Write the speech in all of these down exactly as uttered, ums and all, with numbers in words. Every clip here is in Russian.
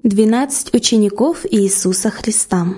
Двенадцать учеников Иисуса Христа.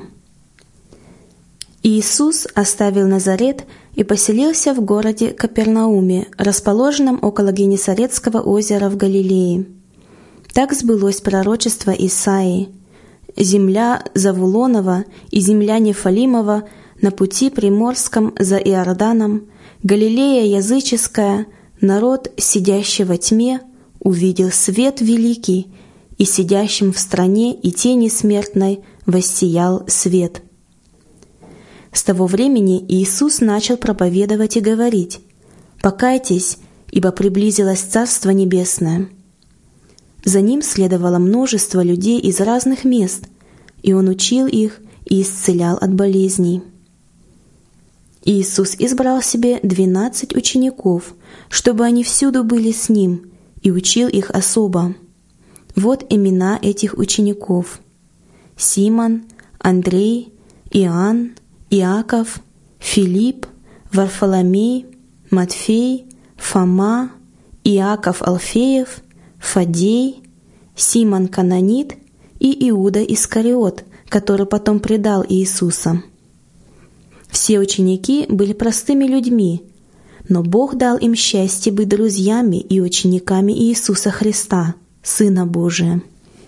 Иисус оставил Назарет и поселился в городе Капернауме, расположенном около Генесаретского озера в Галилее. Так сбылось пророчество Исаии: «Земля Завулонова и земля Нефалимова на пути приморском за Иорданом, Галилея языческая, народ, сидящий во тьме, увидел свет великий, и сидящим в стране и тени смертной воссиял свет». С того времени Иисус начал проповедовать и говорить: «Покайтесь, ибо приблизилось Царство Небесное». За Ним следовало множество людей из разных мест, и Он учил их и исцелял от болезней. Иисус избрал себе двенадцать учеников, чтобы они всюду были с Ним, и учил их особо. Вот имена этих учеников: Симон, Андрей, Иоанн, Иаков, Филипп, Варфоломей, Матфей, Фома, Иаков Алфеев, Фаддей, Симон Кананит и Иуда Искариот, который потом предал Иисуса. Все ученики были простыми людьми, но Бог дал им счастье быть друзьями и учениками Иисуса Христа, Сына Божия.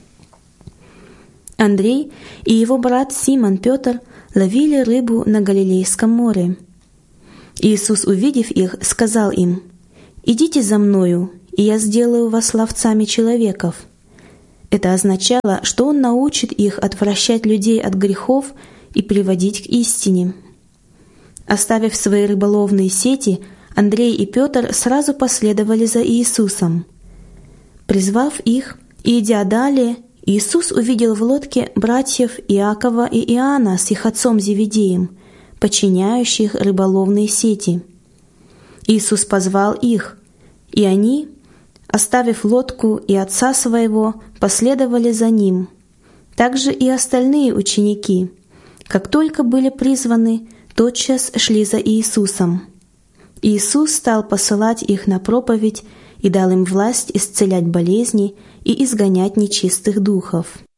Андрей и его брат Симон Петр ловили рыбу на Галилейском море. Иисус, увидев их, сказал им: «Идите за Мною, и я сделаю вас ловцами человеков». Это означало, что Он научит их отвращать людей от грехов и приводить к истине. Оставив свои рыболовные сети, Андрей и Петр сразу последовали за Иисусом. Призвав их и идя далее, Иисус увидел в лодке братьев Иакова и Иоанна с их отцом Зеведеем, подчиняющих рыболовные сети. Иисус позвал их, и они, оставив лодку и отца своего, последовали за Ним. Также и остальные ученики, как только были призваны, тотчас шли за Иисусом. Иисус стал посылать их на проповедь и дал им власть исцелять болезни и изгонять нечистых духов.